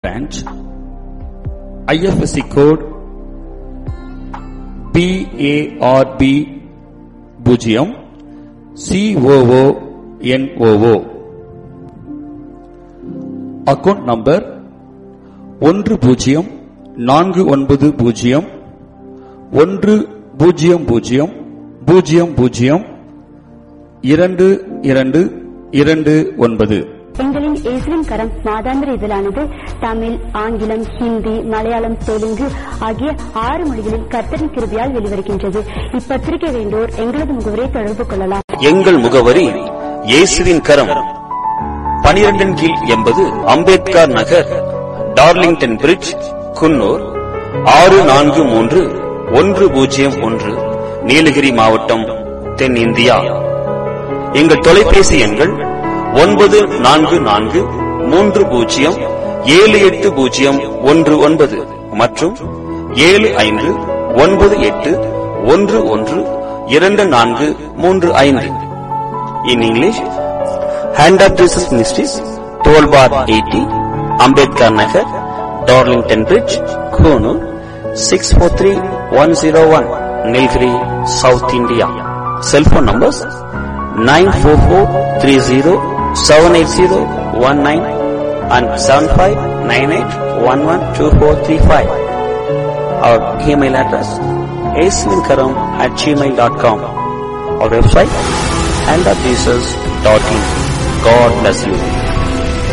branch, IFSC code BARB 0 COONOO. Account number 104901002229. எங்களின் இயேசுவின் கரம் மாதாந்திர இதழானது தமிழ், ஆங்கிலம், ஹிந்தி, மலையாளம், தெலுங்கு ஆகிய 6 மொழிகளில் கர்த்தரின் கிருபையால் வெளிவருகின்றது. இப்பத்திரிகை வேண்டோர் எங்களது முகவரியை தொடர்பு கொள்ளலாம். எங்கள் முகவரி இயேசுவின் கரம், 12 கீழ் 80 அம்பேத்கர் நகர், டார்லிங்டன் பிரிட்ஜ், குன்னூர் 643101, நீலகிரி மாவட்டம், தென்னிந்தியா. எங்கள் தொலைபேசி எண்கள் 9430780119 மற்றும் 7598112435. In English, Hand of Jesus Ministries, 12/80, Ambedkar Nagar, Darlington Bridge, Konoor, 643101, Nilgiri, South India. Cell phone numbers 94430-78019 and 7598112435. Our email address aswinkaram@gmail.com. Our website handofjesus.in. God bless you.